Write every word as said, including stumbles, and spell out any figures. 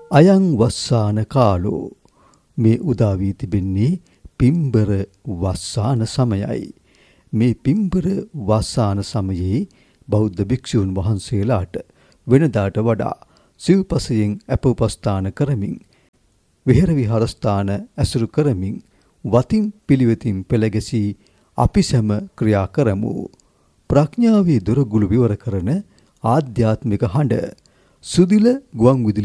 අයං වස්සාන කාලෝ මේ උදා වී තිබෙන්නේ පිම්බර වස්සාන සමයයි. මේ පිම්බර වස්සාන සමයේ බෞද්ධ භික්ෂූන් වහන්සේලාට වෙනදාට වඩා සිව්පසයෙන් අපෝපස්ථාන කරමින් විහෙර විහාරස්ථාන ඇසුරු කරමින් වතින් පිළිවෙතින් පෙළගැසී අපි සැම ක්‍රියා කරමු. ප්‍රඥාවේ දොරගුළු විවර කරන ආධ්‍යාත්මික හඬ සුදිල ගුවන් විදුලි